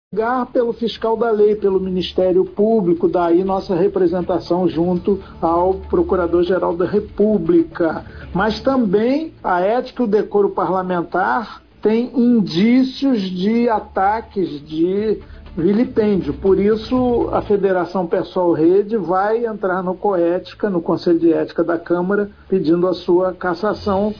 pelo fiscal da lei, pelo Ministério Público, daí nossa representação junto ao Procurador-Geral da República. Mas também a ética e o decoro parlamentar tem indícios de ataques, de vilipêndio. Por isso, a Federação Pessoal Rede vai entrar no COETICA, no Conselho de Ética da Câmara, pedindo a sua cassação.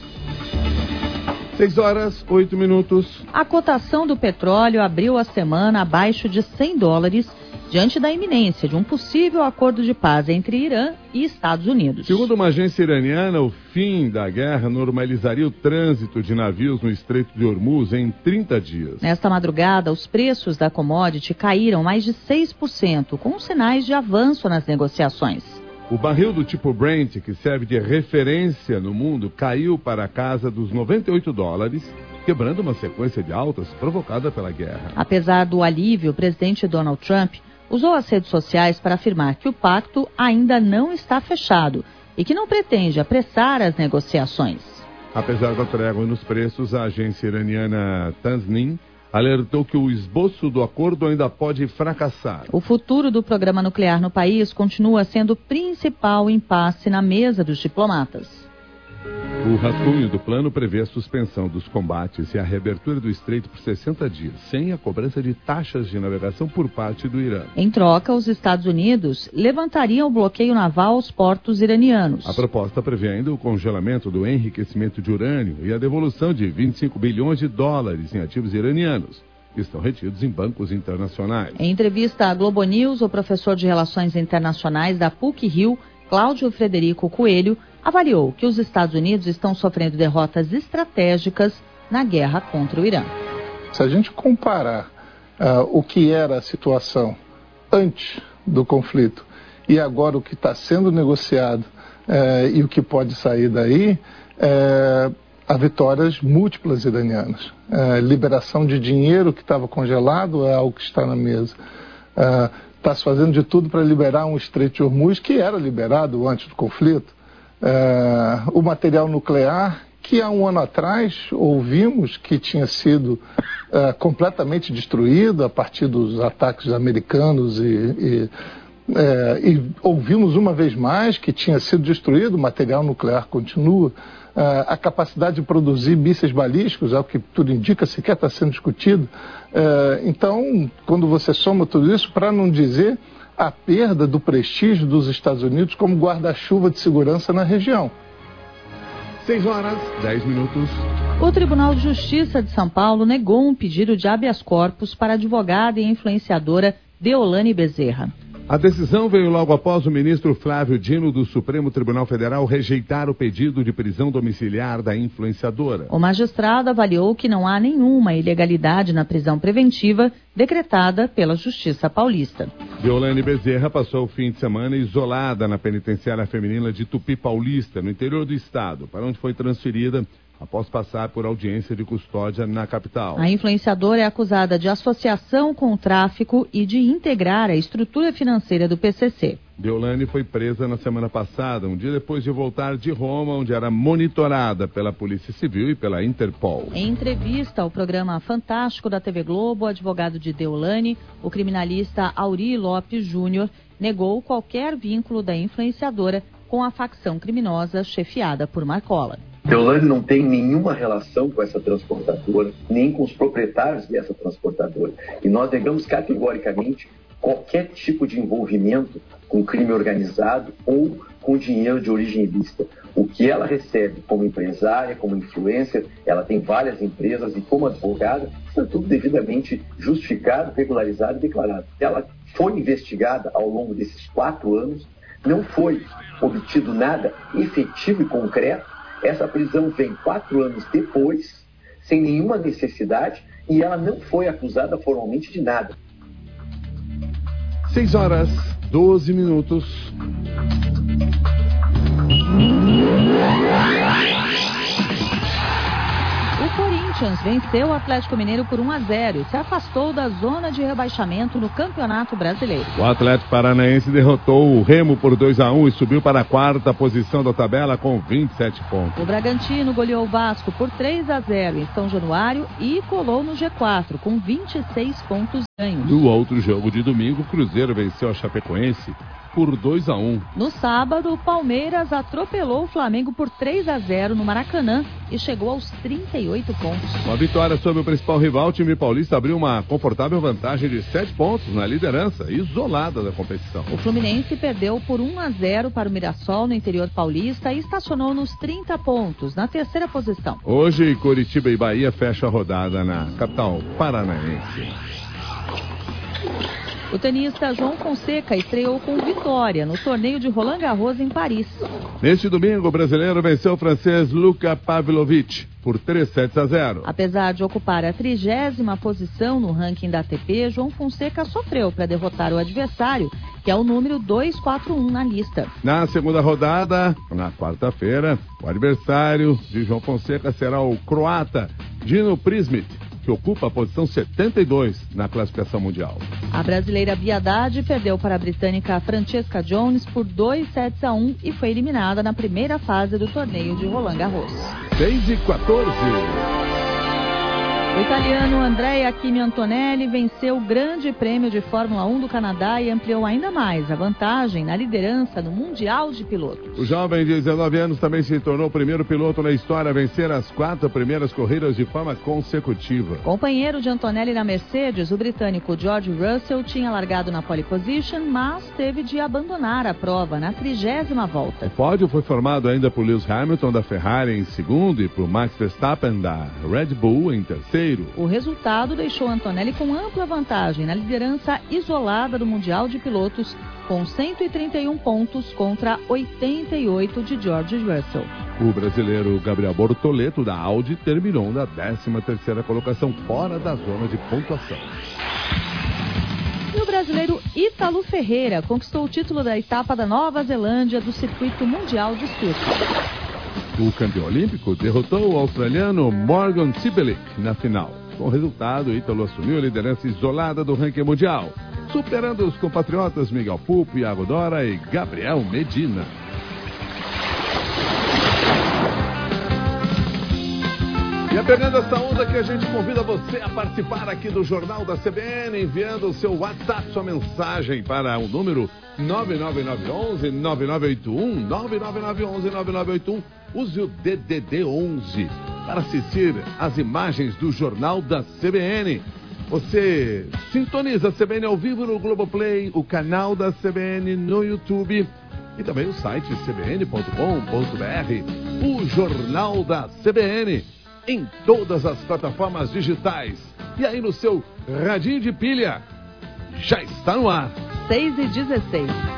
6:08. A cotação do petróleo abriu a semana abaixo de $100, diante da iminência de um possível acordo de paz entre Irã e Estados Unidos. Segundo uma agência iraniana, o fim da guerra normalizaria o trânsito de navios no Estreito de Hormuz em 30 dias. Nesta madrugada, os preços da commodity caíram mais de 6%, com sinais de avanço nas negociações. O barril do tipo Brent, que serve de referência no mundo, caiu para a casa dos $98, quebrando uma sequência de altas provocada pela guerra. Apesar do alívio, o presidente Donald Trump usou as redes sociais para afirmar que o pacto ainda não está fechado e que não pretende apressar as negociações. Apesar da trégua nos preços, a agência iraniana Tasnim alertou que o esboço do acordo ainda pode fracassar. O futuro do programa nuclear no país continua sendo o principal impasse na mesa dos diplomatas. O rascunho do plano prevê a suspensão dos combates e a reabertura do estreito por 60 dias, sem a cobrança de taxas de navegação por parte do Irã. Em troca, os Estados Unidos levantariam o bloqueio naval aos portos iranianos. A proposta prevê ainda o congelamento do enriquecimento de urânio e a devolução de $25 bilhões em ativos iranianos, que estão retidos em bancos internacionais. Em entrevista à Globo News, o professor de Relações Internacionais da PUC-Rio, Cláudio Frederico Coelho, avaliou que os Estados Unidos estão sofrendo derrotas estratégicas na guerra contra o Irã. Se a gente comparar o que era a situação antes do conflito e agora o que está sendo negociado e o que pode sair daí, há vitórias múltiplas iranianas. Liberação de dinheiro que estava congelado é algo que está na mesa. Está se fazendo de tudo para liberar um Estreito de Hormuz que era liberado antes do conflito. O material nuclear, que há um ano atrás ouvimos que tinha sido completamente destruído a partir dos ataques americanos e ouvimos uma vez mais que tinha sido destruído, o material nuclear continua. A capacidade de produzir mísseis balísticos, é o que tudo indica, sequer está sendo discutido. Então, quando você soma tudo isso, para não dizer a perda do prestígio dos Estados Unidos como guarda-chuva de segurança na região. 6:10. O Tribunal de Justiça de São Paulo negou um pedido de habeas corpus para a advogada e influenciadora Deolane Bezerra. A decisão veio logo após o ministro Flávio Dino do Supremo Tribunal Federal rejeitar o pedido de prisão domiciliar da influenciadora. O magistrado avaliou que não há nenhuma ilegalidade na prisão preventiva decretada pela Justiça Paulista. Deolane Bezerra passou o fim de semana isolada na penitenciária feminina de Tupi Paulista, no interior do estado, para onde foi transferida após passar por audiência de custódia na capital. A influenciadora é acusada de associação com o tráfico e de integrar a estrutura financeira do PCC. Deolane foi presa na semana passada, um dia depois de voltar de Roma, onde era monitorada pela Polícia Civil e pela Interpol. Em entrevista ao programa Fantástico da TV Globo, o advogado de Deolane, o criminalista Auri Lopes Júnior, negou qualquer vínculo da influenciadora com a facção criminosa chefiada por Marcola. Deolane não tem nenhuma relação com essa transportadora, nem com os proprietários dessa transportadora. E nós negamos categoricamente qualquer tipo de envolvimento com crime organizado ou com dinheiro de origem ilícita. O que ela recebe como empresária, como influencer, ela tem várias empresas e como advogada, está tudo devidamente justificado, regularizado e declarado. Ela foi investigada ao longo desses 4 anos, não foi obtido nada efetivo e concreto. Essa prisão vem 4 anos depois, sem nenhuma necessidade, e ela não foi acusada formalmente de nada. 6:12. O Corinthians venceu o Atlético Mineiro por 1-0 e se afastou da zona de rebaixamento no Campeonato Brasileiro. O Atlético Paranaense derrotou o Remo por 2-1 e subiu para a 4ª posição da tabela com 27 pontos. O Bragantino goleou o Vasco por 3-0 em São Januário e colou no G4 com 26 pontos. No outro jogo de domingo, o Cruzeiro venceu a Chapecoense por 2-1. No sábado, o Palmeiras atropelou o Flamengo por 3-0 no Maracanã e chegou aos 38 pontos. Com a vitória sobre o principal rival, o time paulista abriu uma confortável vantagem de 7 pontos na liderança, isolada da competição. O Fluminense perdeu por 1-0 para o Mirassol no interior paulista e estacionou nos 30 pontos, na terceira posição. Hoje, Coritiba e Bahia fecham a rodada na capital paranaense. O tenista João Fonseca estreou com vitória no torneio de Roland Garros em Paris. Neste domingo, o brasileiro venceu o francês Luka Pavlovic por 3-0. Apesar de ocupar a 30ª posição no ranking da ATP, João Fonseca sofreu para derrotar o adversário, que é o número 241 na lista. Na segunda rodada, na quarta-feira, o adversário de João Fonseca será o croata Dino Prismic, que ocupa a posição 72 na classificação mundial. A brasileira Bia Haddad perdeu para a britânica Francesca Jones por 2-1 e foi eliminada na primeira fase do torneio de Roland Garros. 6-14. O italiano Andrea Kimi Antonelli venceu o Grande Prêmio de Fórmula 1 do Canadá e ampliou ainda mais a vantagem na liderança no Mundial de Pilotos. O jovem de 19 anos também se tornou o primeiro piloto na história a vencer as 4 primeiras corridas de forma consecutiva. Companheiro de Antonelli na Mercedes, o britânico George Russell tinha largado na pole position, mas teve de abandonar a prova na 30ª volta. O pódio foi formado ainda por Lewis Hamilton da Ferrari em segundo e por Max Verstappen da Red Bull em terceiro. O resultado deixou Antonelli com ampla vantagem na liderança isolada do Mundial de Pilotos, com 131 pontos contra 88 de George Russell. O brasileiro Gabriel Bortoleto da Audi terminou na 13ª colocação, fora da zona de pontuação. E o brasileiro Ítalo Ferreira conquistou o título da etapa da Nova Zelândia do Circuito Mundial de Surf. O campeão olímpico derrotou o australiano Morgan Cibilic na final. Com o resultado, Ítalo assumiu a liderança isolada do ranking mundial, superando os compatriotas Miguel Pupo, Iago Dora e Gabriel Medina. E é pegando essa onda que a gente convida você a participar aqui do Jornal da CBN, enviando o seu WhatsApp, sua mensagem para o número 99911-9981, 99911-9981. Use o DDD 11 para assistir às imagens do Jornal da CBN. Você sintoniza a CBN ao vivo no Globoplay, o canal da CBN no YouTube e também o site cbn.com.br. O Jornal da CBN em todas as plataformas digitais. E aí no seu radinho de pilha, já está no ar. 6h16.